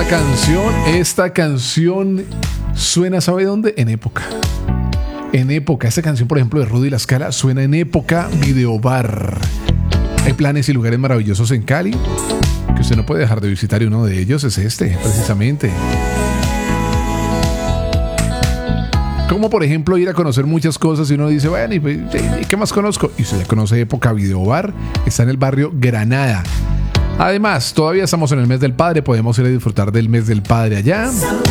Esta canción suena, ¿sabe dónde? En Época. En Época. Esta canción, por ejemplo, de Rudy La Scala suena en Época Video Bar. Hay planes y lugares maravillosos en Cali que usted no puede dejar de visitar, y uno de ellos es este, precisamente. Como por ejemplo ir a conocer muchas cosas y uno dice, bueno, ¿y qué más conozco? Y usted ya conoce Época Video Bar, está en el barrio Granada. Además, todavía estamos en el mes del padre, podemos ir a disfrutar del mes del padre allá.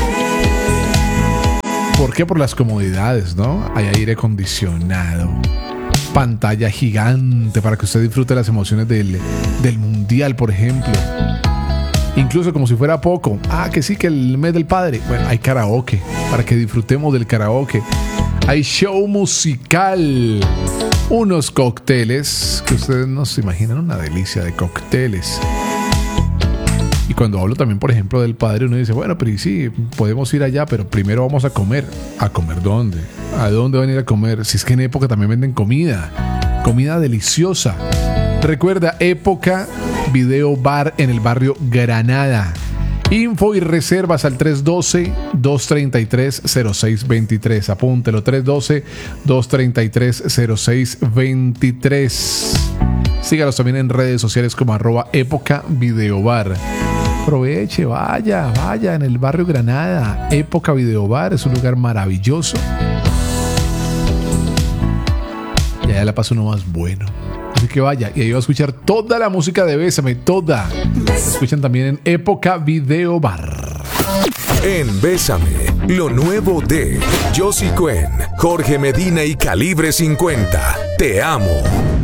¿Por qué? Por las comodidades, ¿no? Hay aire acondicionado, pantalla gigante para que usted disfrute las emociones del mundial, por ejemplo. Incluso como si fuera poco. Que sí, que el mes del padre. Bueno, hay karaoke para que disfrutemos del karaoke. Hay show musical. Unos cócteles que ustedes no se imaginan, una delicia de cócteles. Y cuando hablo también, por ejemplo, del padre, uno dice, bueno, pero sí, podemos ir allá, pero primero vamos a comer. ¿A comer dónde? ¿A dónde van a ir a comer? Si es que en Época también venden comida. Comida deliciosa. Recuerda, Época Video Bar en el barrio Granada. Info y reservas al 312-233-0623. Apúntelo, 312-233-0623. Sígalos también en redes sociales como @Época Video Bar. Aproveche, vaya en el barrio Granada. Época Video Bar es un lugar maravilloso. Y allá la pasa uno más bueno. Así que vaya, y ahí va a escuchar toda la música de Bésame, toda. La escuchan también en Época Video Bar. En Bésame, lo nuevo de Josie Cuen, Jorge Medina y Calibre 50. Te amo.